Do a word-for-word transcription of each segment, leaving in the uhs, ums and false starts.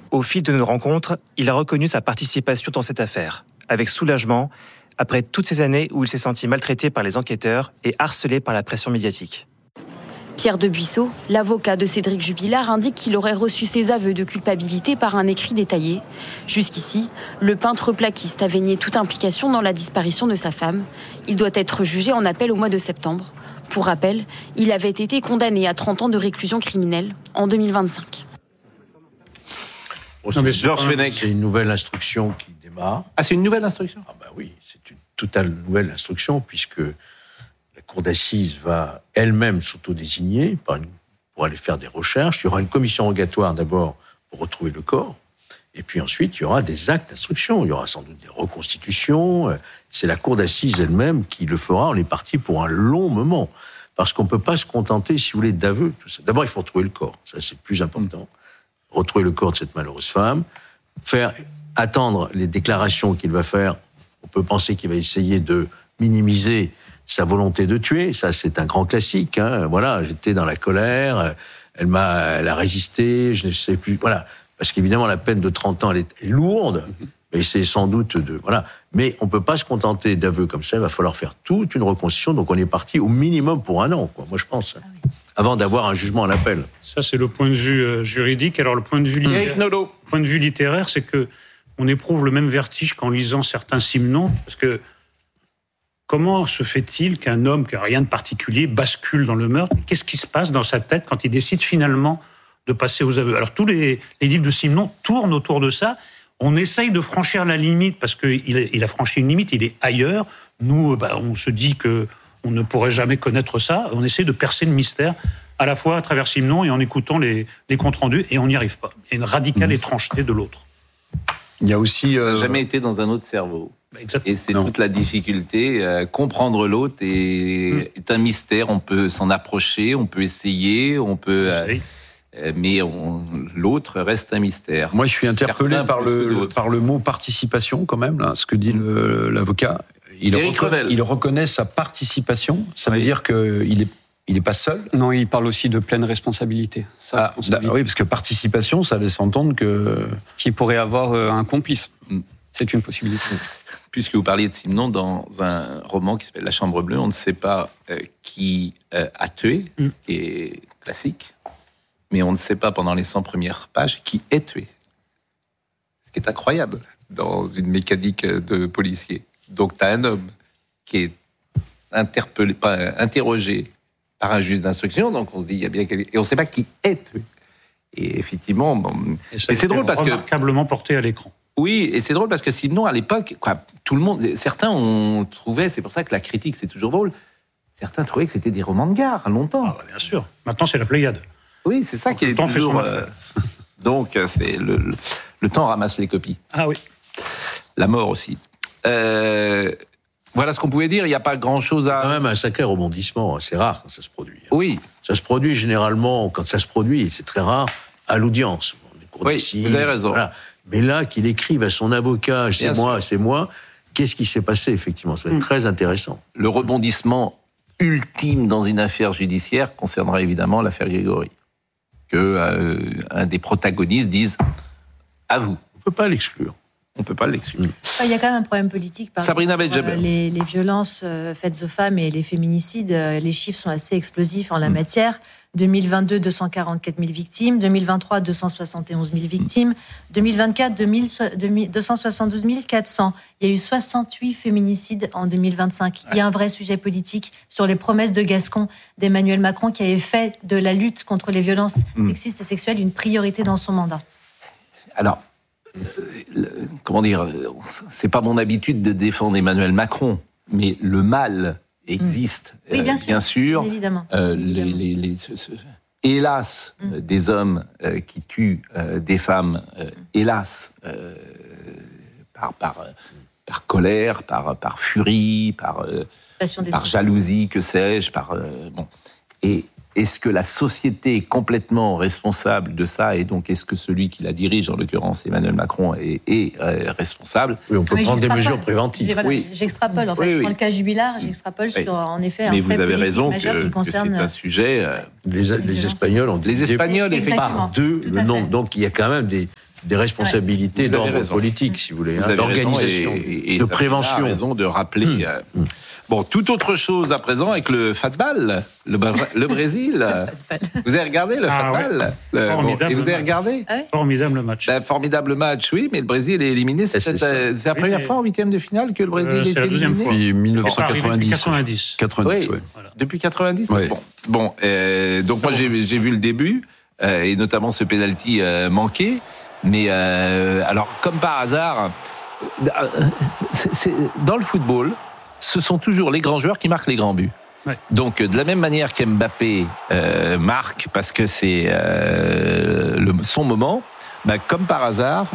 Au fil de nos rencontres, il a reconnu sa participation dans cette affaire, avec soulagement, après toutes ces années où il s'est senti maltraité par les enquêteurs et harcelé par la pression médiatique. Pierre Debuisseau, l'avocat de Cédric Jubilard, indique qu'il aurait reçu ses aveux de culpabilité par un écrit détaillé. Jusqu'ici, le peintre plaquiste avait nié toute implication dans la disparition de sa femme. Il doit être jugé en appel au mois de septembre. Pour rappel, il avait été condamné à trente ans de réclusion criminelle en deux mille vingt-cinq. Non, mais Georges Fenech, c'est une nouvelle instruction qui démarre. Ah, c'est une nouvelle instruction ? Ah bah oui, c'est une totale nouvelle instruction puisque la cour d'assises va elle-même s'autodésigner pour aller faire des recherches. Il y aura une commission rogatoire d'abord pour retrouver le corps. Et puis ensuite, il y aura des actes d'instruction. Il y aura sans doute des reconstitutions. C'est la cour d'assises elle-même qui le fera. On est parti pour un long moment. Parce qu'on ne peut pas se contenter, si vous voulez, d'aveux. Tout ça. D'abord, il faut retrouver le corps. Ça, c'est le plus important. Retrouver le corps de cette malheureuse femme. Faire attendre les déclarations qu'il va faire. On peut penser qu'il va essayer de minimiser sa volonté de tuer. Ça, c'est un grand classique. Hein. Voilà, j'étais dans la colère. Elle m'a, elle a résisté. Je ne sais plus. Voilà. Parce qu'évidemment, la peine de trente ans, elle est lourde, mais c'est sans doute de... Voilà. Mais on ne peut pas se contenter d'aveux comme ça, il va falloir faire toute une reconstitution, donc on est parti au minimum pour un an, quoi, moi je pense, ah oui. Avant d'avoir un jugement à l'appel. Ça, c'est le point de vue euh, juridique. Alors, le point de vue littéraire, le point de vue littéraire, c'est qu'on éprouve le même vertige qu'en lisant certains Simenon, parce que comment se fait-il qu'un homme qui n'a rien de particulier bascule dans le meurtre ? Qu'est-ce qui se passe dans sa tête quand il décide finalement de passer aux aveux. Alors, tous les, les livres de Simenon tournent autour de ça. On essaye de franchir la limite parce qu'il il a franchi une limite, il est ailleurs. Nous, bah, on se dit qu'on ne pourrait jamais connaître ça. On essaie de percer le mystère, à la fois à travers Simenon et en écoutant les, les comptes rendus, et on n'y arrive pas. Il y a une radicale mmh. étrangeté de l'autre. Il y a aussi... Euh... Il n'a jamais été dans un autre cerveau. Exactement. Et c'est non. toute la difficulté. Euh, comprendre l'autre est, mmh. est un mystère. On peut s'en approcher, on peut essayer, on peut... Euh, mais on, l'autre reste un mystère. Moi, je suis interpellé par le, par le mot participation, quand même, là, ce que dit le, l'avocat. Il, reconnaît, il reconnaît sa participation. Ça oui. veut dire qu'il est, il est pas seul. Non, il parle aussi de pleine responsabilité. Ah, responsabilité. Oui, parce que participation, ça laisse entendre que... Qu'il pourrait avoir un complice. Mm. C'est une possibilité. Puisque vous parliez de Simenon, dans un roman qui s'appelle La Chambre bleue, on ne sait pas euh, qui euh, a tué, mm. qui est classique. Mais on ne sait pas pendant les cent premières pages qui est tué. Ce qui est incroyable dans une mécanique de policier. Donc, tu as un homme qui est interpellé, pas, interrogé par un juge d'instruction, donc on se dit, il y a bien quelqu'un... Et on ne sait pas qui est tué. Et effectivement... Bon... Et ça et c'est drôle parce que... remarquablement porté à l'écran. Oui, et c'est drôle parce que sinon, à l'époque, quoi, tout le monde... Certains ont trouvé, c'est pour ça que la critique, c'est toujours drôle, certains trouvaient que c'était des romans de gare, longtemps. Ah, bah, bien sûr. Maintenant, c'est la Pléiade. Oui, c'est ça qui est toujours... Euh, donc, c'est le, le, le temps ramasse les copies. Ah oui. La mort aussi. Euh, voilà ce qu'on pouvait dire. Il n'y a pas grand-chose à... Quand même un sacré rebondissement. C'est rare quand ça se produit. Oui. Ça se produit généralement, quand ça se produit, c'est très rare, à l'audience. Oui, vous avez raison. Voilà. Mais là, qu'il écrive à son avocat, c'est Bien moi, sûr. c'est moi, qu'est-ce qui s'est passé, effectivement ? Ça va être mmh. très intéressant. Le rebondissement ultime dans une affaire judiciaire concernera évidemment l'affaire Grégory. Que euh, un des protagonistes dise à vous. On ne peut pas l'exclure. On ne peut pas l'exclure. Il y a quand même un problème politique. Par Sabrina exemple, Benjamin. Euh, les, les violences euh, faites aux femmes et les féminicides, euh, les chiffres sont assez explosifs en la mmh. matière. deux mille vingt-deux, deux cent quarante-quatre mille victimes. deux mille vingt-trois, deux cent soixante et onze mille victimes. deux mille vingt-quatre, deux cent soixante-douze mille quatre cents. Il y a eu soixante-huit féminicides en deux mille vingt-cinq. Il y a un vrai sujet politique sur les promesses de Gascon, d'Emmanuel Macron, qui avait fait de la lutte contre les violences mmh. sexistes et sexuelles une priorité dans son mandat. Alors, euh, le, comment dire, c'est pas mon habitude de défendre Emmanuel Macron, mais le mal existe, mmh. oui, bien, euh, sûr, bien sûr. Évidemment. Euh, évidemment. Les, les, les, ce, ce, hélas, mmh. euh, des hommes euh, qui tuent euh, des femmes, euh, hélas, euh, par, par, euh, par colère, par, par furie, par, euh, par jalousie, que sais-je, par euh, bon. Et est-ce que la société est complètement responsable de ça ? Et donc, est-ce que celui qui la dirige, en l'occurrence Emmanuel Macron, est, est euh, responsable ? Oui, on peut Mais prendre des mesures préventives. Voilà, oui. J'extrapole, en fait. Oui, oui. Je prends le cas Jubilard, j'extrapole oui. sur, en effet, Mais un fait politique raison majeur que, qui concerne... que c'est un sujet... Euh, les, les Espagnols ont les Espagnols, par deux le nombre. Donc, il y a quand même des, des responsabilités ouais. d'ordre politique, si vous voulez, hein, d'organisation, et, et de prévention. Vous avez raison de rappeler. Mmh. Euh, mmh. Bon, toute autre chose à présent avec le fatball, le, le Brésil. Vous avez regardé le ah, fatball ouais. Formidable. Bon, et vous avez regardé ouais. Formidable match. Ben, formidable match, oui, mais le Brésil est éliminé. C'est, c'est, c'est, c'est la première oui, fois en huitième de finale que le Brésil euh, est éliminé. Depuis dix-neuf cent quatre-vingt-dix. quatre-vingt-dix. quatre-vingt-dix, oui. Voilà. Depuis quatre-vingt-dix. Oui. Bon, bon euh, donc moi j'ai, j'ai vu le début euh, et notamment ce penalty euh, manqué. Mais euh, alors, comme par hasard, euh, c'est, c'est, dans le football, ce sont toujours les grands joueurs qui marquent les grands buts. Ouais. Donc, de la même manière qu'Mbappé euh, marque parce que c'est euh, le, son moment, bah, comme par hasard,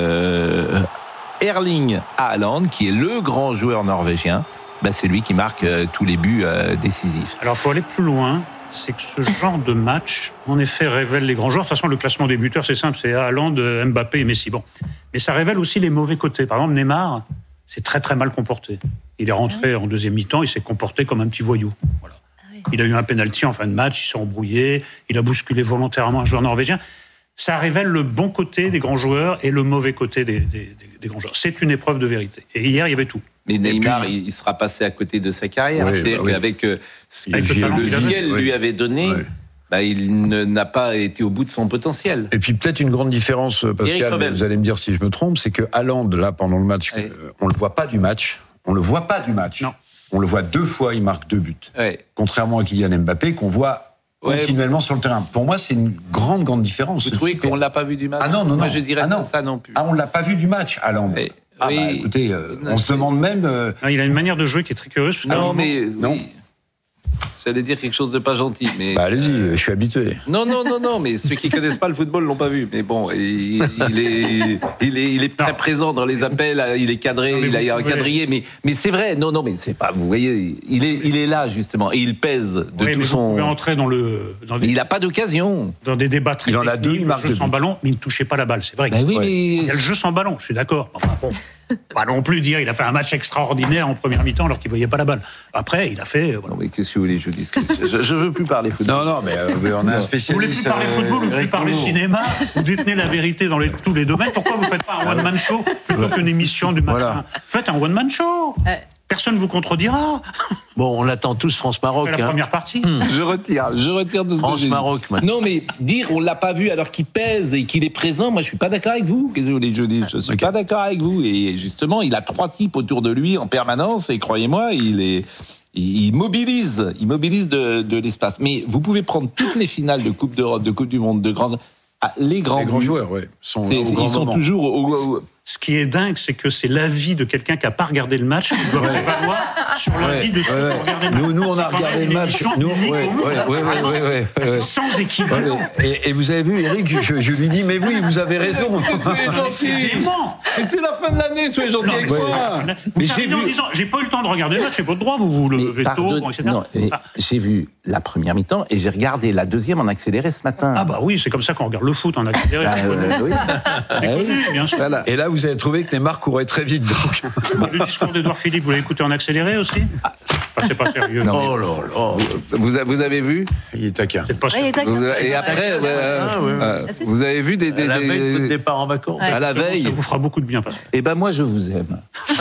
euh, Erling Haaland, qui est le grand joueur norvégien, bah, c'est lui qui marque euh, tous les buts euh, décisifs. Alors, il faut aller plus loin. C'est que ce genre de match, en effet, révèle les grands joueurs. De toute façon, le classement des buteurs, c'est simple, c'est Haaland, Mbappé et Messi. Bon. Mais ça révèle aussi les mauvais côtés. Par exemple, Neymar s'est très très mal comporté. Il est rentré en deuxième mi-temps, il s'est comporté comme un petit voyou. Voilà. Il a eu un pénalty en fin de match, il s'est embrouillé, il a bousculé volontairement un joueur norvégien. Ça révèle le bon côté des grands joueurs et le mauvais côté des, des, des, des grands joueurs. C'est une épreuve de vérité. Et hier, il y avait tout. Mais Neymar, puis, il sera passé à côté de sa carrière. Oui, C'est-à-dire bah oui. qu'avec euh, ce que le, le ciel oui. lui avait donné... Oui. Bah, il ne, n'a pas été au bout de son potentiel. Et puis peut-être une grande différence, Pascal, vous allez me dire si je me trompe, c'est que Haaland, là, pendant le match, oui. euh, on ne le voit pas du match. On ne le voit pas du match. Non. On le voit deux fois, il marque deux buts. Oui. Contrairement à Kylian Mbappé, qu'on voit ouais, continuellement vous... sur le terrain. Pour moi, c'est une grande, grande différence. Vous trouvez qu'on ne l'a pas vu du match ? Ah non, non, non. Moi, je dirais ah, non. pas ça non plus. Ah, on ne l'a pas vu du match, Haaland. Oui. Ah oui. Bah, écoutez, euh, on se demande même... Euh... Non, il a une manière de jouer qui est très curieuse. Non, mais... Non. Oui. J'allais dire quelque chose de pas gentil, mais... Bah allez-y, euh... je suis habitué. Non, non, non, non, mais ceux qui connaissent pas le football l'ont pas vu. Mais bon, il, il est, il est, il est très non. présent dans les appels, il est cadré, non, il a un quadrillé, mais, mais c'est vrai. Non, non, mais c'est pas. Vous voyez, il est, il est là justement, et il pèse de oui, tout mais son. Vous pouvez entrer dans le. Dans des... Il a pas d'occasion. Dans des débats très il en a deux, il marque le jeu sans ballon, mais il ne touchait pas la balle. C'est vrai. Ben oui, ouais. mais il y a le jeu sans ballon. Je suis d'accord. Enfin bon. Pas non plus dire il a fait un match extraordinaire en première mi-temps alors qu'il ne voyait pas la balle. Après, il a fait. Voilà. Non, mais qu'est-ce que vous voulez, je dis Je, je veux plus parler football. Non, non, mais euh, on a un spécialiste. Vous voulez plus parler football, vous voulez parler cinéma, vous détenez la vérité dans les, tous les domaines. Pourquoi vous ne faites pas un one-man show plutôt qu'une émission du matin voilà. Faites un one-man show. Euh. Personne ne vous contredira. Bon, on attend tous France-Maroc. C'est la hein. première partie. Mmh. Je retire, je retire de ce France-Maroc. Non, mais dire on l'a pas vu alors qu'il pèse et qu'il est présent, moi je suis pas d'accord avec vous. Qu'est-ce que vous voulez que je dise ? Je suis okay. pas d'accord avec vous. Et justement, il a trois types autour de lui en permanence et croyez-moi, il est, il mobilise, il mobilise de, de l'espace. Mais vous pouvez prendre toutes les finales de Coupe d'Europe, de Coupe du Monde, de grandes, ah, les grands, les grands joueurs, oui, sont, c'est, c'est, ils sont toujours au, au, au Ce qui est dingue, c'est que c'est l'avis de quelqu'un qui n'a pas regardé le match qui doit prévaloir sur l'avis ouais, de ceux ouais, qui ont regardé le match. Nous, nous on a regardé le match. Nous, ouais, ouais, ouais, ouais, ouais, ouais. Sans équivalent. Et, et vous avez vu, Eric, je, je lui dis, mais oui, vous avez raison. C'est dément. Et c'est la fin de l'année, soyez gentil avec moi. Mais j'ai vu en disant, j'ai pas eu le temps de regarder le match, j'ai pas le droit, vous le veto, et cetera. Non, j'ai vu la première mi-temps et j'ai regardé la deuxième en accéléré ce matin. Ah bah oui, c'est comme ça qu'on regarde le foot en accéléré. C'est connu, bien sûr. Et là, vous avez trouvé que Neymar courait très vite. Donc. Le discours d'Edouard Philippe, vous l'avez écouté en accéléré aussi ? Enfin, c'est pas sérieux. Non, oh là là. Vous, vous avez vu ? Il est taquin. C'est pas sérieux. Et après, euh, ah, ouais. euh, vous avez vu des... des, à la des... veille de départ en vacances. Ouais. À la veille. Ça vous fera beaucoup de bien, parce que... Eh ben moi, je vous aime.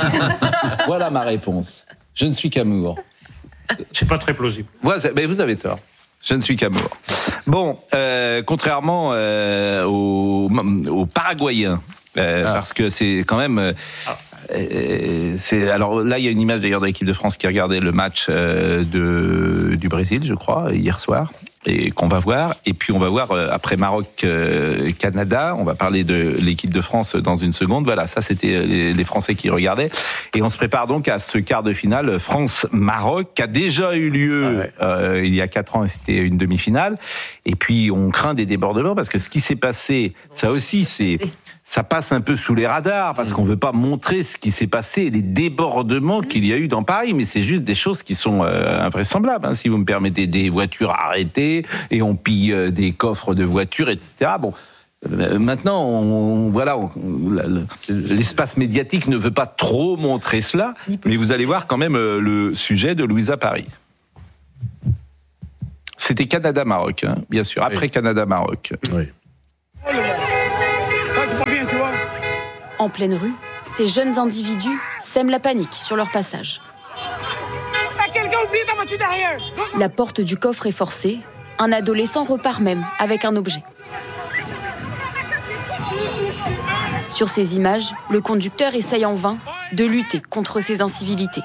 Voilà ma réponse. Je ne suis qu'amour. C'est pas très plausible. Voilà, mais vous avez tort. Je ne suis qu'amour. Bon, euh, contrairement euh, aux, aux Paraguayens, euh, ah. parce que c'est quand même... Euh, ah. euh, c'est, alors là, il y a une image d'ailleurs de l'équipe de France qui regardait le match euh, de, du Brésil, je crois, hier soir, et qu'on va voir. Et puis on va voir, euh, après Maroc-Canada, euh, on va parler de l'équipe de France dans une seconde. Voilà, ça c'était les, les Français qui regardaient. Et on se prépare donc à ce quart de finale France-Maroc, qui a déjà eu lieu ah ouais. euh, il y a quatre ans, et c'était une demi-finale. Et puis on craint des débordements, parce que ce qui s'est passé, ça aussi, c'est... ça passe un peu sous les radars, parce qu'on veut pas montrer ce qui s'est passé et les débordements qu'il y a eu dans Paris, mais c'est juste des choses qui sont euh, invraisemblables, hein, si vous me permettez, des voitures arrêtées, et on pille euh, des coffres de voitures, et cetera. Bon, euh, maintenant, on, voilà, on, l'espace médiatique ne veut pas trop montrer cela, mais vous allez voir quand même euh, le sujet de Louisa Paris. C'était Canada-Maroc, hein, bien sûr, après oui. Canada-Maroc. Oui. Ça, c'est pas bien, En pleine rue, ces jeunes individus sèment la panique sur leur passage. La porte du coffre est forcée. Un adolescent repart même avec un objet. Sur ces images, le conducteur essaye en vain de lutter contre ces incivilités.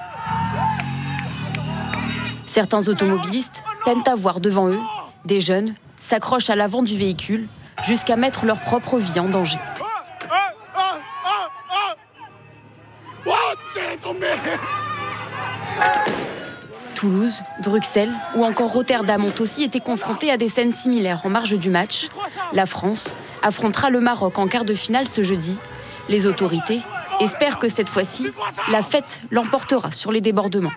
Certains automobilistes peinent à voir devant eux. Des jeunes s'accrochent à l'avant du véhicule jusqu'à mettre leur propre vie en danger. Toulouse, Bruxelles ou encore Rotterdam ont aussi été confrontés à des scènes similaires en marge du match. La France affrontera le Maroc en quart de finale ce jeudi. Les autorités espèrent que cette fois-ci, la fête l'emportera sur les débordements.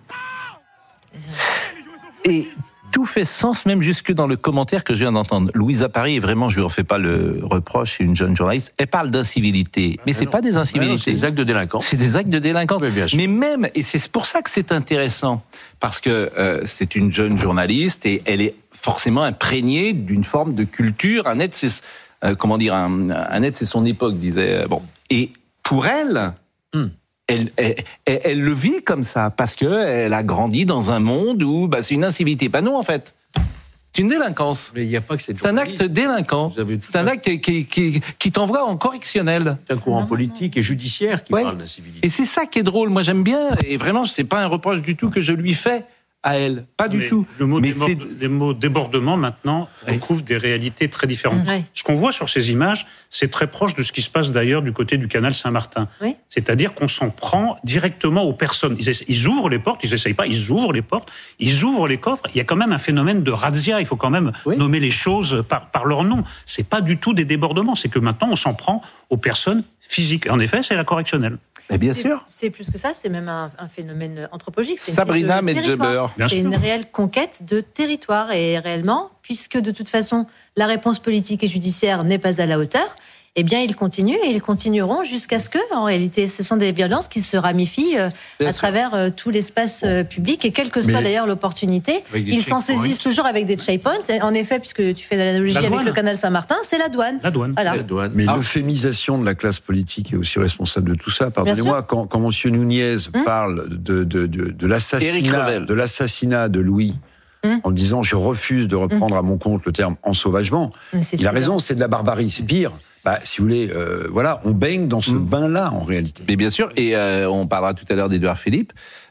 Et tout fait sens, même jusque dans le commentaire que je viens d'entendre. Louise Apari, et vraiment, je ne lui refais pas le reproche, c'est une jeune journaliste, elle parle d'incivilité. Mais ce n'est pas des incivilités. C'est des actes de délinquance. C'est des actes de délinquance. Oui, bien sûr. Mais même, et c'est pour ça que c'est intéressant, parce que euh, c'est une jeune journaliste et elle est forcément imprégnée d'une forme de culture. Un être, c'est, euh, comment dire, un, un être, c'est son époque, disait. Euh, bon. Et pour elle, hum. Elle, elle, elle, elle le vit comme ça, parce qu'elle a grandi dans un monde où bah, c'est une incivilité. Bah non, en fait. C'est une délinquance. Mais il n'y a pas que cette C'est un acte délinquant. C'est un acte qui, qui, qui t'envoie en correctionnel. C'est un courant politique et judiciaire qui ouais. parle d'incivilité. Et c'est ça qui est drôle. Moi, j'aime bien. Et vraiment, c'est pas un reproche du tout que je lui fais à elle. Pas du Mais tout. Le mot, Mais déborde, c'est... les mots débordement, maintenant, oui. recouvrent des réalités très différentes. Oui. Ce qu'on voit sur ces images, c'est très proche de ce qui se passe d'ailleurs du côté du canal Saint-Martin. Oui. C'est-à-dire qu'on s'en prend directement aux personnes. Ils, essa- ils ouvrent les portes, ils n'essayent pas, ils ouvrent les portes, ils ouvrent les coffres. Il y a quand même un phénomène de razzia. Il faut quand même oui. nommer les choses par, par leur nom. C'est pas du tout des débordements. C'est que maintenant, on s'en prend aux personnes physiques. En effet, c'est la correctionnelle. Mais bien sûr. C'est plus que ça, c'est même un, un phénomène anthropologique. C'est Sabrina Medjeber. C'est sûr. Une réelle conquête de territoire. Et réellement, puisque de toute façon, la réponse politique et judiciaire n'est pas à la hauteur, eh bien, ils continuent et ils continueront jusqu'à ce que, en réalité, ce sont des violences qui se ramifient euh, à sûr. travers euh, tout l'espace euh, public et quelle que soit Mais d'ailleurs l'opportunité, ils s'en saisissent toujours avec des checkpoints. En effet, puisque tu fais l'analogie avec le canal Saint-Martin, c'est la douane. La douane. Voilà. La douane. Mais ah. l'euphémisation de la classe politique est aussi responsable de tout ça. Pardonnez-moi, quand, quand M. Nunez hum. parle de, de, de, de, l'assassinat, de l'assassinat de Louis, hum. en disant « je refuse de reprendre hum. à mon compte le terme ensauvagement », il a raison, c'est de la barbarie, c'est pire. Bah, si vous voulez, euh, voilà, on baigne dans ce mmh. bain-là, en réalité. Mais bien sûr, et euh, on parlera tout à l'heure d'Édouard Philippe,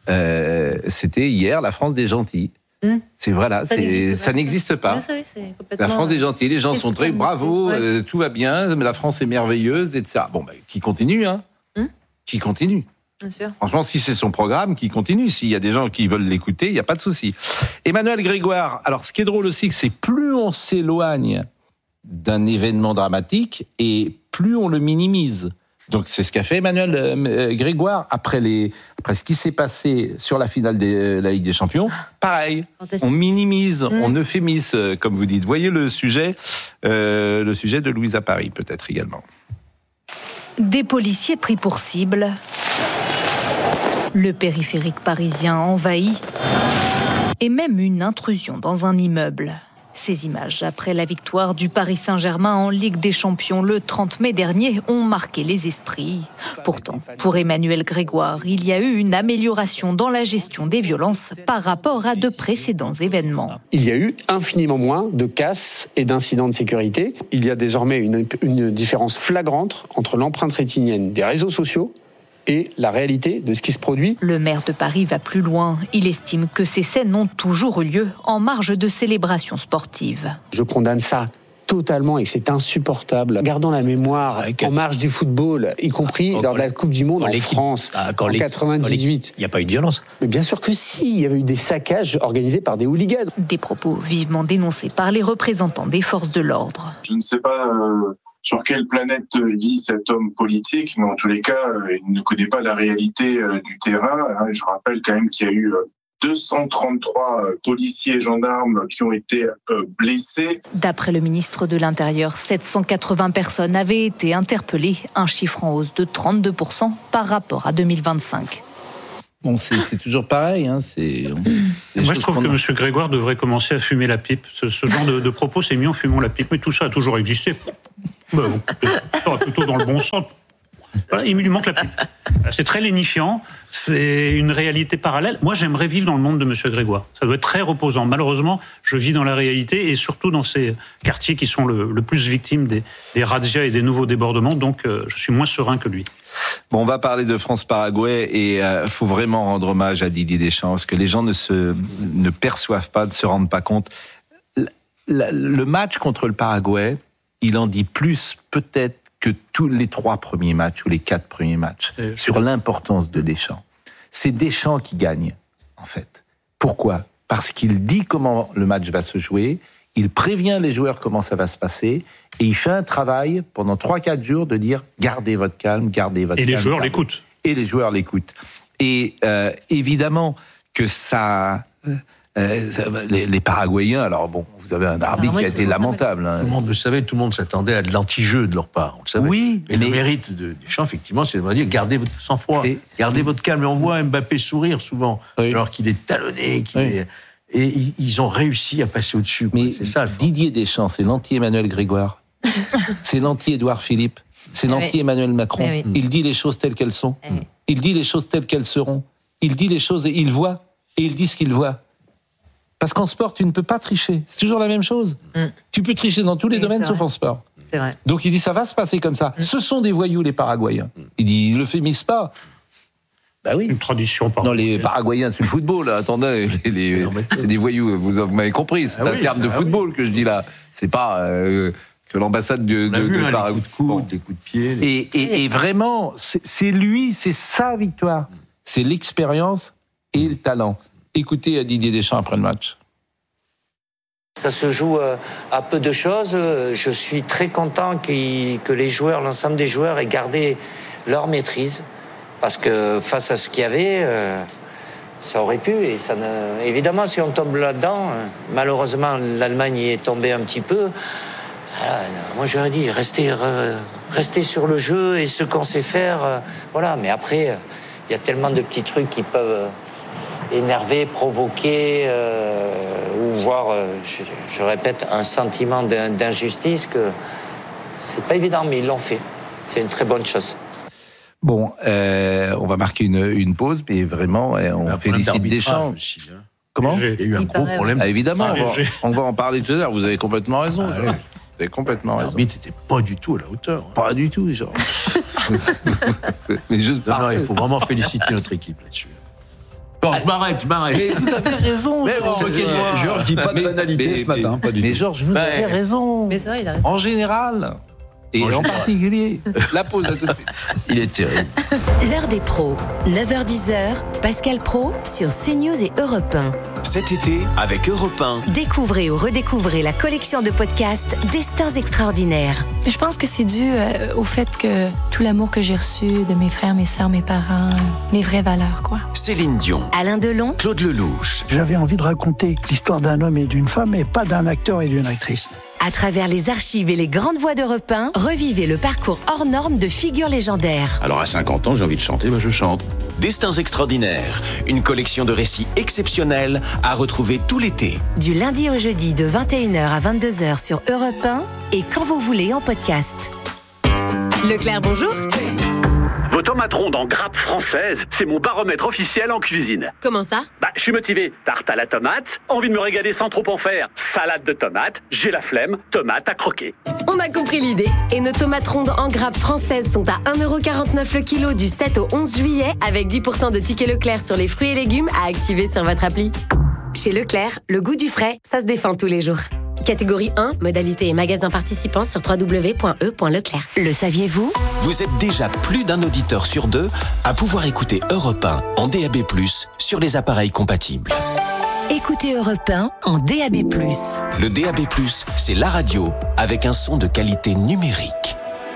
euh, c'était hier la France des gentils. Mmh. C'est voilà, ça, c'est, n'existe, ça n'existe pas. Oui, c'est la France des gentils, les gens sont très bravo, ouais. euh, tout va bien, la France est merveilleuse, et cetera. Bon, bah, qui continue, hein mmh. Qui continue. Bien sûr. Franchement, si c'est son programme, qui continue. S'il y a des gens qui veulent l'écouter, il n'y a pas de souci. Emmanuel Grégoire, alors ce qui est drôle aussi, c'est que plus on s'éloigne d'un événement dramatique et plus on le minimise. Donc c'est ce qu'a fait Emmanuel euh, Grégoire après, les, après ce qui s'est passé sur la finale de la Ligue des Champions. Pareil, on minimise, mmh. on euphémise, comme vous dites. Voyez le sujet, euh, le sujet de Louise Apari peut-être également. Des policiers pris pour cible, le périphérique parisien envahi et même une intrusion dans un immeuble. Ces images, après la victoire du Paris Saint-Germain en Ligue des Champions le trente mai dernier, ont marqué les esprits. Pourtant, pour Emmanuel Grégoire, il y a eu une amélioration dans la gestion des violences par rapport à de précédents événements. Il y a eu infiniment moins de casses et d'incidents de sécurité. Il y a désormais une, une différence flagrante entre l'empreinte rétinienne des réseaux sociaux et la réalité de ce qui se produit. Le maire de Paris va plus loin. Il estime que ces scènes ont toujours eu lieu en marge de célébrations sportives. Je condamne ça totalement et c'est insupportable. Gardons la mémoire Avec en marge du football, y compris ah, lors de la Coupe du Monde en France, ah, en quatre-vingt-dix-huit. Il n'y a pas eu de violence. Mais bien sûr que si, il y avait eu des saccages organisés par des hooligans. Des propos vivement dénoncés par les représentants des forces de l'ordre. Je ne sais pas... Euh... sur quelle planète vit cet homme politique, mais en tous les cas, il ne connaît pas la réalité du terrain. Je rappelle quand même qu'il y a eu deux cent trente-trois policiers et gendarmes qui ont été blessés. D'après le ministre de l'Intérieur, sept cent quatre-vingts personnes avaient été interpellées, un chiffre en hausse de trente-deux pour cent par rapport à deux mille vingt-cinq. Bon, c'est, c'est toujours pareil. Hein, c'est, Moi, je trouve que M. Grégoire devrait commencer à fumer la pipe. Ce, ce genre de, de propos, c'est mieux en fumant la pipe. Mais tout ça a toujours existé. Ben, plutôt dans le bon sens. Voilà, il lui manque la plume. C'est très lénifiant, c'est une réalité parallèle. Moi, j'aimerais vivre dans le monde de M. Grégoire. Ça doit être très reposant. Malheureusement, je vis dans la réalité et surtout dans ces quartiers qui sont le, le plus victimes des, des razzias et des nouveaux débordements. Donc, euh, je suis moins serein que lui. Bon, on va parler de France-Paraguay et il euh, faut vraiment rendre hommage à Didier Deschamps, parce que les gens ne, se, ne perçoivent pas, ne se rendent pas compte. La, la, le match contre le Paraguay, il en dit plus peut-être que tous les trois premiers matchs ou les quatre premiers matchs euh, sur l'importance de Deschamps. C'est Deschamps qui gagne, en fait. Pourquoi ? Parce qu'il dit comment le match va se jouer, il prévient les joueurs comment ça va se passer, et il fait un travail pendant trois quatre jours de dire « gardez votre calme, gardez votre et calme ». Et les joueurs gardez. l'écoutent. Et les joueurs l'écoutent. Et euh, évidemment que ça... Euh, les, les Paraguayens, alors bon, vous avez un arbitre qui a été lamentable. Hein. Tout le monde le savait, tout le monde s'attendait à de l'anti-jeu de leur part, on le savait. Oui, et mais... le mérite de Deschamps, effectivement, c'est de dire gardez votre sang-froid, et... gardez votre calme. Et on voit Mbappé sourire souvent, oui. alors qu'il est talonné, qu'il oui. est... et ils ont réussi à passer au-dessus. Quoi. Mais c'est ça. Didier Deschamps, c'est l'anti-Emmanuel Grégoire, c'est l'anti-Édouard Philippe, c'est l'anti-Emmanuel Macron. Oui. Il dit les choses telles qu'elles sont, oui. il dit les choses telles qu'elles seront, il dit les choses et il voit, et il dit ce qu'il voit. Parce qu'en sport, tu ne peux pas tricher. C'est toujours la même chose. Mm. Tu peux tricher dans tous les oui, domaines sauf en sport. C'est vrai. Donc il dit, ça va se passer comme ça. Mm. Ce sont des voyous, les Paraguayens. Il dit, il l'euphémise pas. Bah oui. Une tradition par Non, les Paraguayens, c'est le football, là. Attendez, les, les, c'est des voyous, vous, vous m'avez compris. C'est ah un oui, terme de ah football oui. que je dis là. C'est pas euh, que l'ambassade de, de, vu, de hein, Paraguay. Des coups de coude, bon. des coups de pied. Les... Et, et, et vraiment, c'est, c'est lui, c'est sa victoire. C'est l'expérience et le talent. Écoutez Didier Deschamps après le match. Ça se joue à peu de choses. Je suis très content que les joueurs, l'ensemble des joueurs aient gardé leur maîtrise. Parce que face à ce qu'il y avait, ça aurait pu. Et ça ne... Évidemment, si on tombe là-dedans, malheureusement, l'Allemagne y est tombée un petit peu. Alors, moi, j'aurais dit, restez, restez sur le jeu et ce qu'on sait faire. Voilà. Mais après, il y a tellement de petits trucs qui peuvent... énerver, provoquer, euh, ou voir, euh, je, je répète, un sentiment d'injustice que c'est pas évident, mais ils l'ont fait. C'est une très bonne chose. Bon, euh, on va marquer une, une pause, mais vraiment, on un félicite Deschamps. Aussi, hein. Comment ? Il y a eu un gros problème. Ah, évidemment, on va, on va en parler tout à l'heure. Vous avez complètement raison. Ah, oui. Vous avez complètement raison. L'arbitre n'était pas du tout à la hauteur. Hein. Pas du tout, genre. Mais juste non, non, il faut vraiment féliciter notre équipe là-dessus. Bon, je m'arrête, je m'arrête. Mais vous avez raison, mais Georges. Vous Georges dit pas de banalité mais, ce matin, mais, pas du mais tout. Georges, vous ben, avez raison. Mais c'est vrai, il a raison. En général. Et en, en particulier, la pause à tout de suite. Il est terrible. L'heure des pros, neuf heures dix, Pascal Praud sur CNews et Europe un. Cet été, avec Europe un. Découvrez ou redécouvrez la collection de podcasts Destins extraordinaires. Je pense que c'est dû euh, au fait que tout l'amour que j'ai reçu de mes frères, mes sœurs, mes parents, les vraies valeurs, quoi. Céline Dion. Alain Delon. Claude Lelouch. J'avais envie de raconter l'histoire d'un homme et d'une femme, et pas d'un acteur et d'une actrice. À travers les archives et les grandes voix d'Europe un, revivez le parcours hors norme de figures légendaires. Alors à cinquante ans, j'ai envie de chanter, ben je chante. Destins extraordinaires, une collection de récits exceptionnels à retrouver tout l'été. Du lundi au jeudi de vingt et une heures à vingt-deux heures sur Europe un et quand vous voulez en podcast. Leclerc, bonjour. Vos tomates rondes en grappe française, c'est mon baromètre officiel en cuisine. Comment ça ? Bah, je suis motivé. Tarte à la tomate, envie de me régaler sans trop en faire. Salade de tomates, j'ai la flemme, tomate à croquer. On a compris l'idée. Et nos tomates rondes en grappe françaises sont à un euro quarante-neuf le kilo du sept au onze juillet, avec dix pour cent de tickets Leclerc sur les fruits et légumes à activer sur votre appli. Chez Leclerc, le goût du frais, ça se défend tous les jours. Catégorie un, modalité et magasin participant sur w w w point e point leclerc. Le saviez-vous ? Vous êtes déjà plus d'un auditeur sur deux à pouvoir écouter Europe un en D A B plus, sur les appareils compatibles. Écoutez Europe un en D A B plus. Le D A B plus, c'est la radio avec un son de qualité numérique.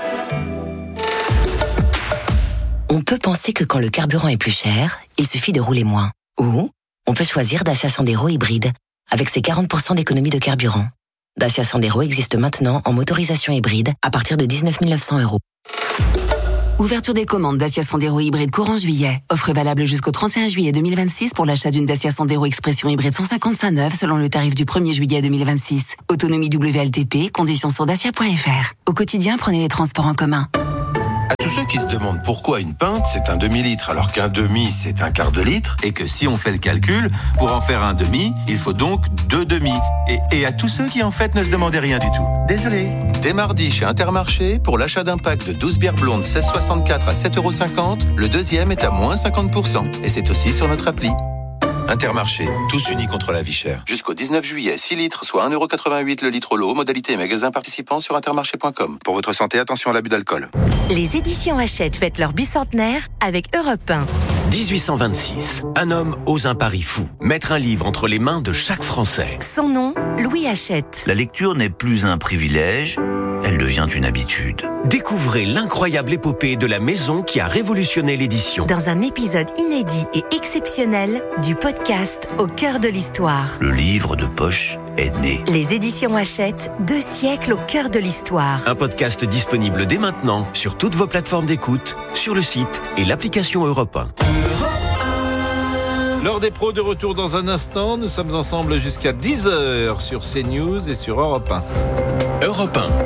On peut penser que quand le carburant est plus cher, il suffit de rouler moins. Ou on peut choisir Dacia Sandero hybride, avec ses quarante pour cent d'économie de carburant. Dacia Sandero existe maintenant en motorisation hybride à partir de dix-neuf mille neuf cents euros. Ouverture des commandes Dacia Sandero hybride courant juillet. Offre valable jusqu'au trente et un juillet deux mille vingt-six pour l'achat d'une Dacia Sandero Expression hybride cent cinquante-cinq neuve selon le tarif du premier juillet deux mille vingt-six. Autonomie W L T P, conditions sur dacia point f r. Au quotidien, prenez les transports en commun. tous ceux qui se demandent pourquoi une pinte, c'est un demi-litre, alors qu'un demi, c'est un quart de litre, et que si on fait le calcul, pour en faire un demi, il faut donc deux demi. Et, et à tous ceux qui, en fait, ne se demandaient rien du tout. Désolé. Dès mardi, chez Intermarché, pour l'achat d'un pack de douze bières blondes seize soixante-quatre à sept euros cinquante, le deuxième est à moins cinquante pour cent. Et c'est aussi sur notre appli. Intermarché, tous unis contre la vie chère. Jusqu'au dix-neuf juillet, six litres, soit un euro quatre-vingt-huit le litre lot. Modalité et magasin participants sur intermarché point com. Pour votre santé, attention à l'abus d'alcool. Les éditions Hachette fêtent leur bicentenaire avec Europe un. dix-huit cent vingt-six. Un homme ose un pari fou. Mettre un livre entre les mains de chaque Français. Son nom, Louis Hachette. La lecture n'est plus un privilège, elle devient une habitude. Découvrez l'incroyable épopée de la maison qui a révolutionné l'édition. Dans un épisode inédit et exceptionnel du podcast Au cœur de l'histoire. Le livre de poche est né. Les éditions Hachette, deux siècles au cœur de l'histoire. Un podcast disponible dès maintenant sur toutes vos plateformes d'écoute, sur le site et l'application Europe un. L'heure des pros de retour dans un instant. Nous sommes ensemble jusqu'à dix heures sur CNews et sur Europe un. Europe un.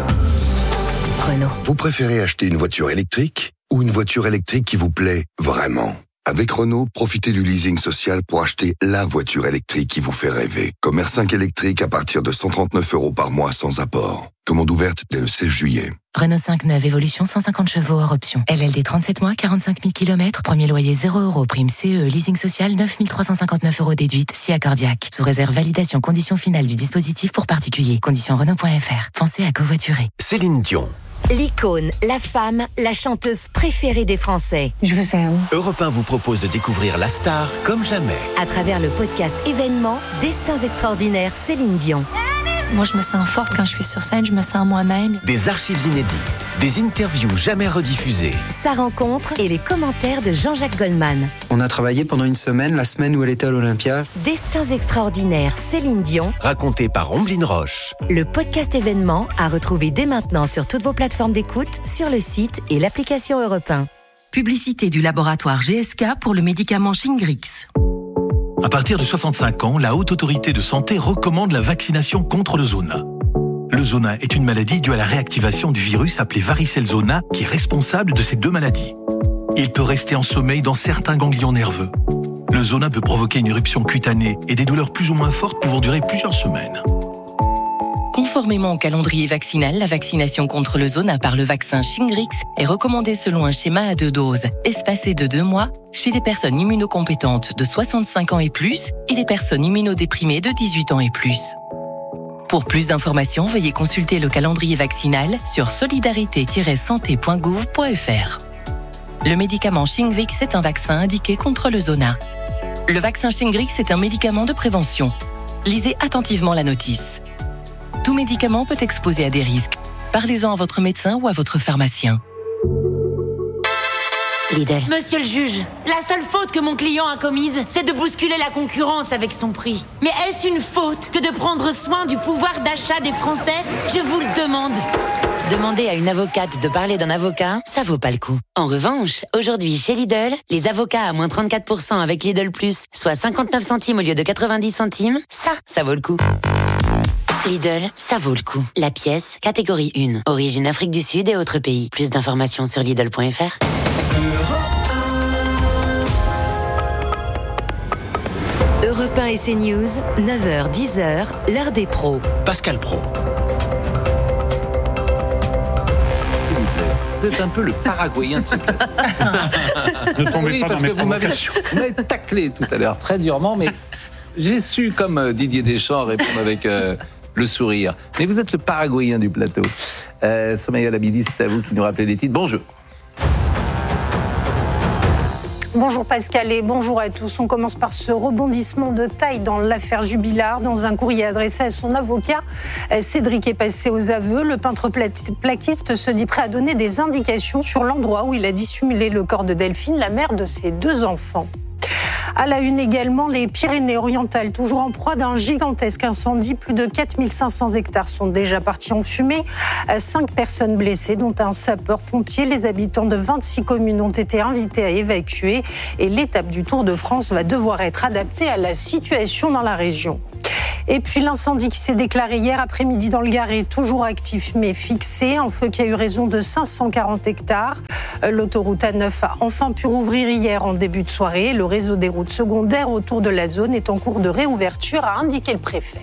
Renault. Vous préférez acheter une voiture électrique ou une voiture électrique qui vous plaît vraiment ? Avec Renault, profitez du leasing social pour acheter la voiture électrique qui vous fait rêver. Comme R cinq électrique à partir de cent trente-neuf euros par mois sans apport. Commande ouverte dès le seize juillet. Renault cinq neuf Évolution cent cinquante chevaux hors option. L L D trente-sept mois, quarante-cinq mille kilomètres. Premier loyer zéro euros. Prime C E. Leasing social neuf mille trois cent cinquante-neuf euros déduite. Si accordiaque. Sous réserve validation conditions finales du dispositif pour particuliers. Conditions Renault point F R. Pensez à covoiturer. Céline Dion. L'icône, la femme, la chanteuse préférée des Français. Je vous aime. Europe un vous propose de découvrir la star comme jamais. À travers le podcast événement Destins extraordinaires Céline Dion. Moi, je me sens forte quand je suis sur scène, je me sens moi-même. Des archives inédites, des interviews jamais rediffusées. Sa rencontre et les commentaires de Jean-Jacques Goldman. On a travaillé pendant une semaine, la semaine où elle était à l'Olympia. Destins extraordinaires Céline Dion. Raconté par Omblin Roche. Le podcast événement à retrouver dès maintenant sur toutes vos plateformes d'écoute, sur le site et l'application Europe un. Publicité du laboratoire G S K pour le médicament Shingrix. À partir de soixante-cinq ans, la Haute Autorité de Santé recommande la vaccination contre le zona. Le zona est une maladie due à la réactivation du virus appelé varicelle zona qui est responsable de ces deux maladies. Il peut rester en sommeil dans certains ganglions nerveux. Le zona peut provoquer une éruption cutanée et des douleurs plus ou moins fortes pouvant durer plusieurs semaines. Conformément au calendrier vaccinal, la vaccination contre le zona par le vaccin Shingrix est recommandée selon un schéma à deux doses, espacé de deux mois, chez les personnes immunocompétentes de soixante-cinq ans et plus et les personnes immunodéprimées de dix-huit ans et plus. Pour plus d'informations, veuillez consulter le calendrier vaccinal sur solidarité tiret santé point gouv point F R. Le médicament Shingrix est un vaccin indiqué contre le zona. Le vaccin Shingrix est un médicament de prévention. Lisez attentivement la notice. Tout médicament peut exposer à des risques. Parlez-en à votre médecin ou à votre pharmacien. Lidl. Monsieur le juge, la seule faute que mon client a commise, c'est de bousculer la concurrence avec son prix. Mais est-ce une faute que de prendre soin du pouvoir d'achat des Français? Je vous le demande. Demander à une avocate de parler d'un avocat, ça vaut pas le coup. En revanche, aujourd'hui chez Lidl, les avocats à moins trente-quatre pour cent avec Lidl Plus, soit cinquante-neuf centimes au lieu de quatre-vingt-dix centimes, ça, ça vaut le coup. Lidl, ça vaut le coup. La pièce, catégorie un. Origine Afrique du Sud et autres pays. Plus d'informations sur Lidl point F R. Europe un et CNews, neuf heures dix heures, l'heure des pros. Pascal Praud. Vous êtes un peu le Paraguayen de ce plateau. Ne tombez oui, pas parce dans que mes vous m'avez, provocations. vous m'avez taclé tout à l'heure, très durement, mais j'ai su, comme euh, Didier Deschamps, répondre avec euh, le sourire. Mais vous êtes le Paraguayen du plateau. Euh, Sommeil Labidi, c'est à vous qui nous rappelez les titres. Bonjour. Bonjour Pascal et bonjour à tous. On commence par ce rebondissement de taille dans l'affaire Jubilard. Dans un courrier adressé à son avocat, Cédric est passé aux aveux. Le peintre plaquiste se dit prêt à donner des indications sur l'endroit où il a dissimulé le corps de Delphine, la mère de ses deux enfants. À la une également, les Pyrénées-Orientales, toujours en proie d'un gigantesque incendie. Plus de quatre mille cinq cents hectares sont déjà partis en fumée. Cinq personnes blessées, dont un sapeur-pompier. Les habitants de vingt-six communes ont été invités à évacuer. Et l'étape du Tour de France va devoir être adaptée à la situation dans la région. Et puis l'incendie qui s'est déclaré hier après-midi dans le Gard est toujours actif mais fixé. Un feu qui a eu raison de cinq cent quarante hectares. L'autoroute A neuf a enfin pu rouvrir hier en début de soirée. Le réseau des routes secondaires autour de la zone est en cours de réouverture, a indiqué le préfet.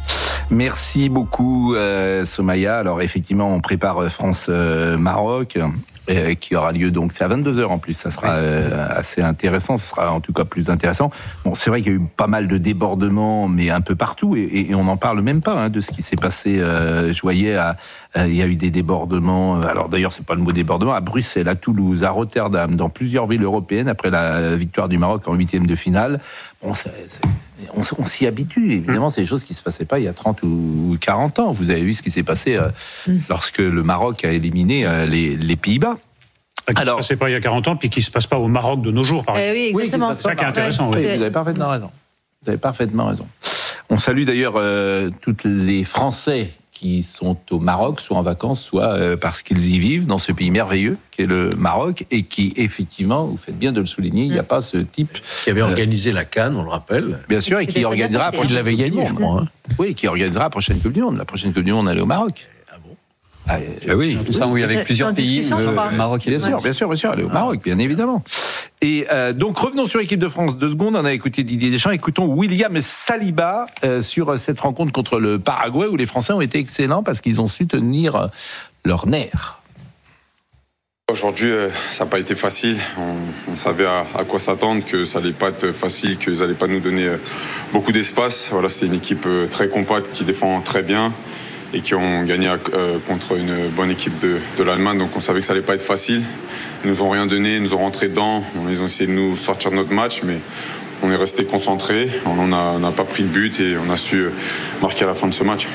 Merci beaucoup, euh, Somaya. Alors effectivement, on prépare France-Maroc. Euh, Euh, qui aura lieu donc, c'est à vingt-deux heures en plus, ça sera euh, assez intéressant, ça sera en tout cas plus intéressant. Bon, c'est vrai qu'il y a eu pas mal de débordements, mais un peu partout, et, et, et on n'en parle même pas hein, de ce qui s'est passé, euh, je voyais, à, euh, il y a eu des débordements, alors d'ailleurs c'est pas le mot débordement, à Bruxelles, à Toulouse, à Rotterdam, dans plusieurs villes européennes, après la victoire du Maroc en huitième de finale. Bon, ça, on, on s'y habitue, évidemment, c'est des choses qui ne se passaient pas il y a trente ou quarante ans. Vous avez vu ce qui s'est passé euh, mm. lorsque le Maroc a éliminé euh, les, les Pays-Bas. Qui Alors, ne se passait pas il y a quarante ans, puis qui ne se passe pas au Maroc de nos jours, par exemple. Eh oui, exactement. Oui, c'est ça qui est intéressant. Oui, oui. Vous avez parfaitement raison. Vous avez parfaitement raison. On salue d'ailleurs euh, tous les Français qui sont au Maroc, soit en vacances, soit euh, parce qu'ils y vivent, dans ce pays merveilleux qu'est le Maroc, et qui, effectivement, vous faites bien de le souligner, il n'y a pas ce type... Qui avait organisé euh, la CAN, on le rappelle. Bien sûr, et, et qui organisera... Il l'avait gagné, je crois. Hein. Oui, qui organisera la prochaine Coupe du Monde. La prochaine Coupe du Monde, elle est au Maroc. Ah, ah oui, tout ça, oui, avec plusieurs pays, le Maroc et bien sûr, bien sûr, bien sûr, elle est au Maroc, bien évidemment. Et euh, donc revenons sur l'équipe de France deux secondes. On a écouté Didier Deschamps, écoutons William Saliba euh, sur cette rencontre contre le Paraguay où les Français ont été excellents parce qu'ils ont su tenir leurs nerfs. Aujourd'hui, ça n'a pas été facile. On, on savait à, à quoi s'attendre, que ça n'allait pas être facile, qu'ils n'allaient pas nous donner beaucoup d'espace. Voilà, c'est une équipe très compacte qui défend très bien et qui ont gagné euh, contre une bonne équipe de, de l'Allemagne. Donc on savait que ça n'allait pas être facile. Ils nous ont rien donné, ils nous ont rentré dedans. Ils ont essayé de nous sortir de notre match, mais on est resté concentrés. On n'a pas pris de but et on a su marquer à la fin de ce match.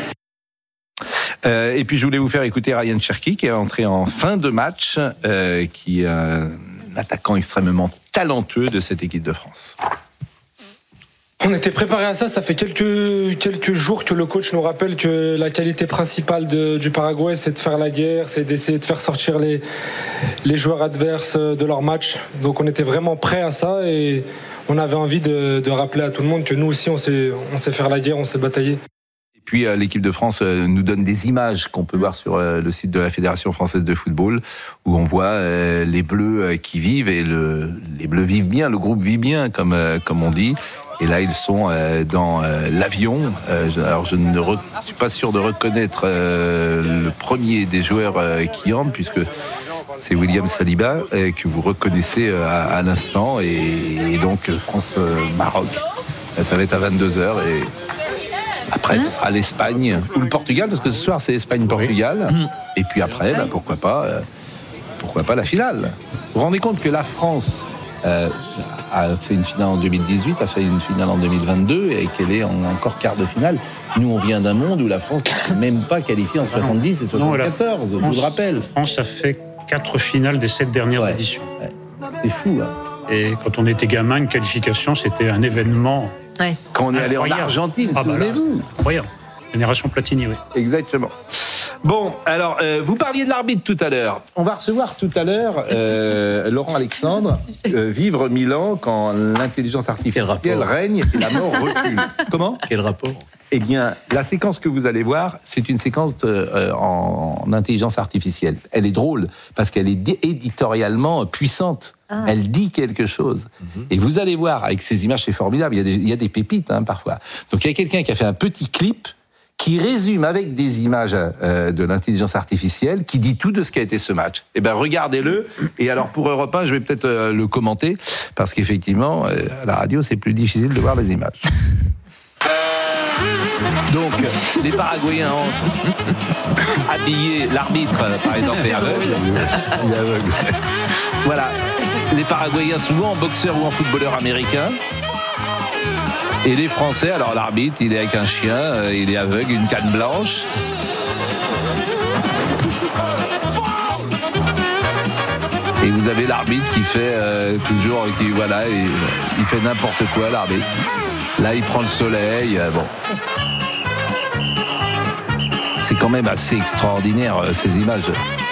Euh, et puis je voulais vous faire écouter Ryan Cherki qui est entré en fin de match, euh, qui est un attaquant extrêmement talentueux de cette équipe de France. On était préparé à ça, ça fait quelques, quelques jours que le coach nous rappelle que la qualité principale de, du Paraguay, c'est de faire la guerre, c'est d'essayer de faire sortir les, les joueurs adverses de leur match. Donc on était vraiment prêt à ça et on avait envie de, de rappeler à tout le monde que nous aussi on sait, on sait faire la guerre, on sait batailler. Et puis euh, l'équipe de France euh, nous donne des images qu'on peut voir sur euh, le site de la Fédération française de football, où on voit euh, les Bleus euh, qui vivent, et le, les Bleus vivent bien, le groupe vit bien, comme, euh, comme on dit. Et là, ils sont euh, dans euh, l'avion. Euh, alors, je ne re- suis pas sûr de reconnaître euh, le premier des joueurs euh, qui entrent, puisque c'est William Saliba euh, que vous reconnaissez euh, à, à l'instant. Et, et donc, France-Maroc, euh, ça va être à vingt-deux heures. Et après, ce sera l'Espagne ou le Portugal, parce que ce soir, c'est Espagne-Portugal. Et puis après, bah, pourquoi pas, euh, pourquoi pas la finale. Vous vous rendez compte que la France... Euh, a fait une finale en deux mille dix-huit, a fait une finale en deux mille vingt-deux et qu'elle est en encore quart de finale. Nous, on vient d'un monde où la France n'est même pas qualifiée en soixante-dix et soixante-quatorze, non, je vous le rappelle. La France a fait quatre finales des sept dernières ouais, éditions. Ouais. C'est fou, hein. Et quand on était gamin, une qualification, c'était un événement. Ouais. Quand on est allé en Argentine, ah, souvenez-vous. Bah incroyable. Génération Platini, oui. Exactement. Bon, alors, euh, vous parliez de l'arbitre tout à l'heure. On va recevoir tout à l'heure euh, Laurent Alexandre, euh, Vivre Milan quand l'intelligence artificielle règne et la mort recule. Comment ? Quel rapport ? Eh bien, la séquence que vous allez voir, c'est une séquence euh, en, en intelligence artificielle. Elle est drôle parce qu'elle est éditorialement puissante. Ah. Elle dit quelque chose. Mm-hmm. Et vous allez voir, avec ces images, c'est formidable. Il y a des, il y a des pépites, hein, parfois. Donc, il y a quelqu'un qui a fait un petit clip qui résume avec des images euh, de l'intelligence artificielle, qui dit tout de ce qu'a été ce match. Eh bien, regardez-le. Et alors, pour Europe un, je vais peut-être euh, le commenter, parce qu'effectivement, euh, à la radio, c'est plus difficile de voir les images. Donc, les Paraguayens ont habillé l'arbitre, par exemple, est aveugle. Il est aveugle. Voilà. Les Paraguayens, souvent en boxeur ou en footballeur américain. Et les Français, alors l'arbitre, il est avec un chien, euh, il est aveugle, une canne blanche. Et vous avez l'arbitre qui fait euh, toujours, qui, voilà, il, il fait n'importe quoi, l'arbitre. Là, il prend le soleil, euh, bon. C'est quand même assez extraordinaire, euh, ces images.